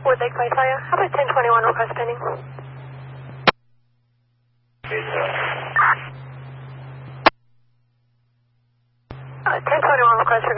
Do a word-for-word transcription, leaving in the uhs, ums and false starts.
Wood Lake Fire Fire. How about ten twenty-one request pending? Uh, ten twenty-one request for